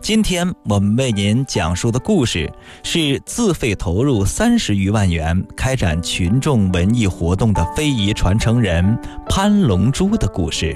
今天我们为您讲述的故事是自费投入30余万元开展群众文艺活动的非遗传承人潘龙珠的故事。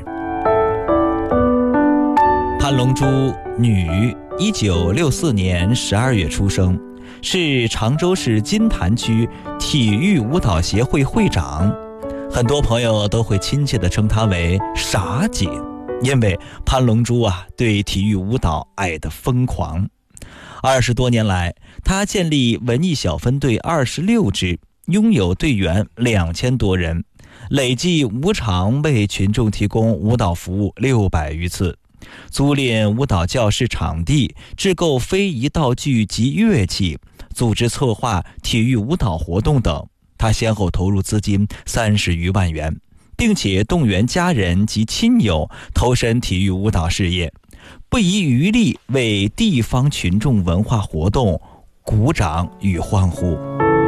潘龙珠，女，1964年12月出生，是常州市金坛区体育舞蹈协会会长，很多朋友都会亲切地称她为傻姐。因为潘龙珠对体育舞蹈爱得疯狂。20多年来，他建立文艺小分队26支，拥有队员2000多人，累计无偿为群众提供舞蹈服务600余次，租赁舞蹈教室场地，制购非遗道具及乐器，组织策划体育舞蹈活动等。他先后投入资金30余万元，并且动员家人及亲友投身体育舞蹈事业，不遗余力为地方群众文化活动鼓掌与欢呼。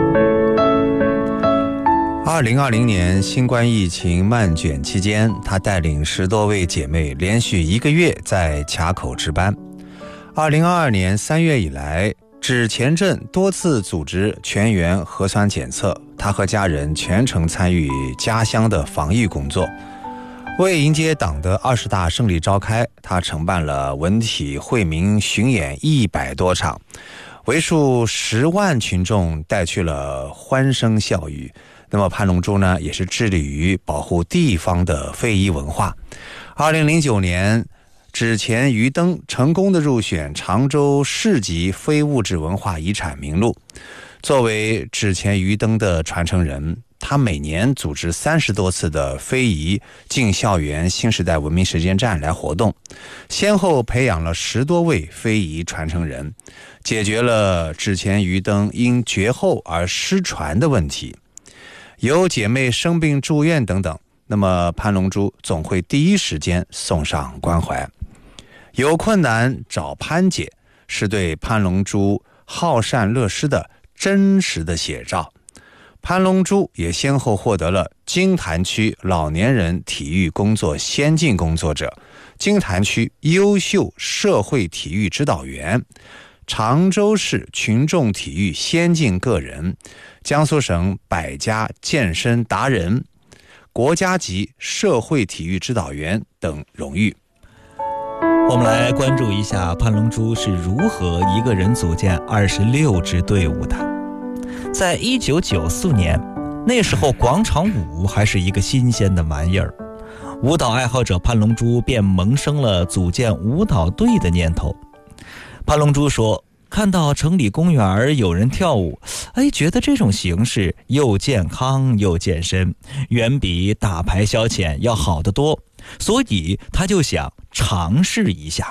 2020年新冠疫情漫卷期间，她带领10多位姐妹连续1个月在卡口值班。2022年3月以来，指前镇多次组织全员核酸检测，他和家人全程参与家乡的防疫工作。为迎接党的20大胜利召开，他承办了文体惠民巡演100多场，为数10万群众带去了欢声笑语。那么潘龙珠呢，也是致力于保护地方的非遗文化。2009年纸钱鱼灯成功的入选常州市级非物质文化遗产名录。作为纸钱鱼灯的传承人，他每年组织30多次的非遗进校园新时代文明实践站来活动，先后培养了10多位非遗传承人，解决了纸钱鱼灯因绝后而失传的问题。有姐妹生病住院等等，那么潘龙珠总会第一时间送上关怀。有困难找潘姐，是对潘龙珠好善乐施的真实的写照。潘龙珠也先后获得了金坛区老年人体育工作先进工作者、金坛区优秀社会体育指导员、常州市群众体育先进个人、江苏省百家健身达人、国家级社会体育指导员等荣誉。 我们来关注一下潘龙珠是如何一个人组建26支队伍的。在1994年，那时候广场舞还是一个新鲜的玩意儿，舞蹈爱好者潘龙珠便萌生了组建舞蹈队的念头。潘龙珠说，看到城里公园有人跳舞，觉得这种形式又健康又健身，远比打牌消遣要好得多，所以他就想尝试一下。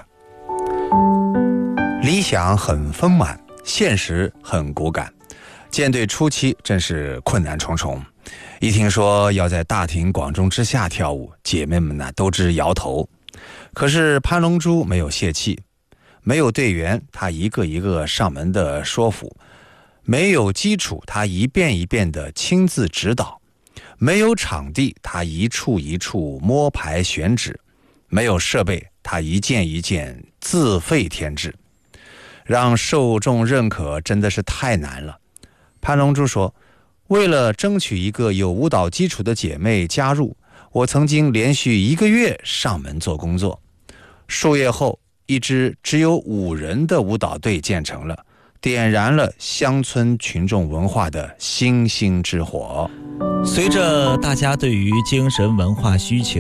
理想很丰满，现实很骨感。建队初期真是困难重重，一听说要在大庭广众之下跳舞，姐妹们都直摇头。可是潘龙珠没有泄气，没有队员，他一个一个上门的说服；没有基础，他一遍一遍的亲自指导；没有场地，他一处一处摸排选址；没有设备，他一件一件自费添置。让受众认可真的是太难了。潘龙珠说，为了争取一个有舞蹈基础的姐妹加入，我曾经连续1个月上门做工作。数月后，一支只有5人的舞蹈队建成了，点燃了乡村群众文化的星星之火。 随着大家对于精神文化需求